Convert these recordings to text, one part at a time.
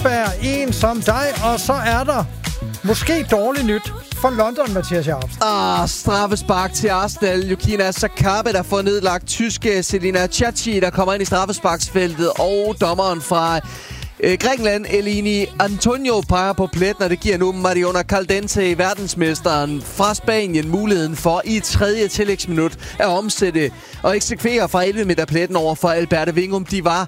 Kronenberg, en som dig, og så er der måske dårligt nyt for London, Mathias Jacobsen. Straffespark til Arsenal. Yukina Sakabe, der får nedlagt tyske Selina Chachi, der kommer ind i straffesparksfeltet, og dommeren fra Grækenland, Eleni Antonio, peger på pletten, og det giver nu Mariona Caldente, verdensmesteren fra Spanien, muligheden for i tredje tillægsminut at omsætte og eksekvere fra 11 meter pletten over for Alberte Wingum. De var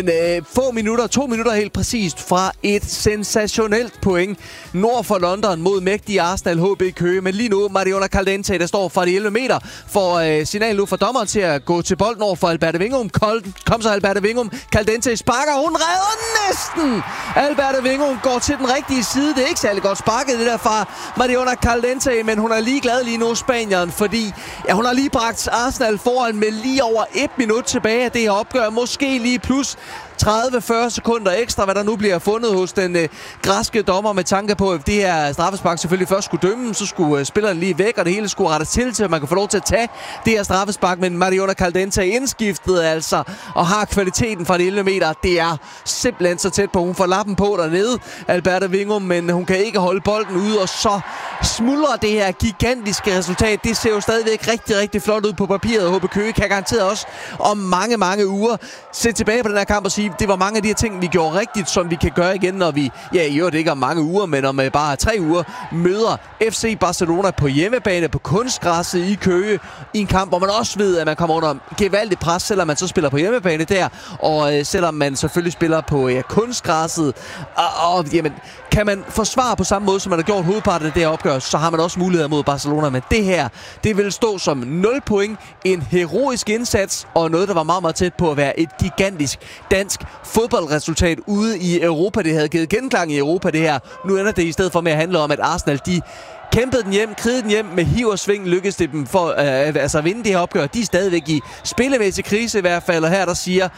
2 minutter helt præcist fra et sensationelt point nord for London mod mægtige Arsenal HB Køge. Men lige nu, Mariona Caldente, der står fra de 11 meter, får signal nu fra dommeren til at gå til bolden over for Alberte Wingum. Kom så Alberte Wingum. Caldente sparker, hun redder den næsten! Alberte Wingum går til den rigtige side. Det er ikke særlig godt sparket, det der fra Mariona Caldente, men hun er lige glad lige nu, Spanieren, fordi hun har lige bragt Arsenal foran med lige over 1 minut tilbage af det her opgør. Måske lige plus 30-40 sekunder ekstra, hvad der nu bliver fundet hos den græske dommer, med tanke på, at det her straffespark selvfølgelig først skulle dømme, så skulle spilleren lige væk, og det hele skulle rettes til, at man kan få lov til at tage det her straffespark. Men Mariona Caldente indskiftet altså, og har kvaliteten fra de 11 meter. Det er simpelthen så tæt på. Hun får lappen på dernede, Alberte Wingum, men hun kan ikke holde bolden ude, og så smuldrer det her gigantiske resultat. Det ser jo stadigvæk rigtig, rigtig flot ud på papiret. HB Køge kan garanteret også om mange, mange uger se tilbage på den her kamp og sige, det var mange af de her ting, vi gjorde rigtigt, som vi kan gøre igen, når vi, i øvrigt ikke om mange uger, men om bare 3 uger, møder FC Barcelona på hjemmebane, på kunstgræsset i Køge, i en kamp, hvor man også ved, at man kommer under gevaldigt pres, selvom man så spiller på hjemmebane der, og selvom man selvfølgelig spiller på kunstgræsset, og jamen, kan man forsvare på samme måde, som man har gjort hovedparten af det her opgør, så har man også muligheder mod Barcelona. Men det her, det vil stå som 0 point, en heroisk indsats, og noget, der var meget, meget tæt på at være et gigantisk dansk fodboldresultat ude i Europa. Det havde givet genklang i Europa, det her. Nu ender det i stedet for med at handle om, at Arsenal, de kæmpede den hjem, krigede den hjem med hiv og sving, lykkedes det dem for at vinde det her opgør. De er stadigvæk i spillemæssig krise i hvert fald, og her der siger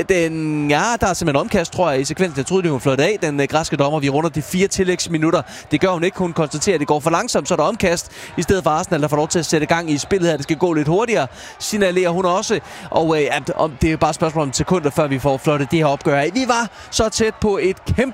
der er simpelthen omkast, tror jeg, i sekvensen. Jeg troede, det var flot af, den græske dommer. Vi runder de 4 tillægsminutter. Det gør hun ikke. Hun konstaterer, at det går for langsomt, så er der omkast. I stedet for Arsenal, der får lov til at sætte gang i spillet her. Det skal gå lidt hurtigere, signalerer hun også. Og det er bare et spørgsmål om sekunder, før vi får flottet det her opgør. Vi var så tæt på et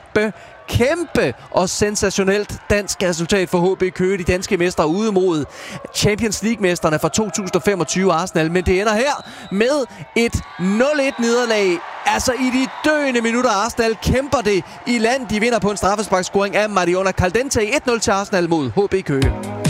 kæmpe og sensationelt dansk resultat for HB Køge, de danske mestre ude mod Champions League-mesterne fra 2025 Arsenal. Men det ender her med et 0-1 nederlag. Altså i de døende minutter, Arsenal kæmper det i land. De vinder på en straffesparkscoring af Mariona Caldente. 1-0 til Arsenal mod HB Køge.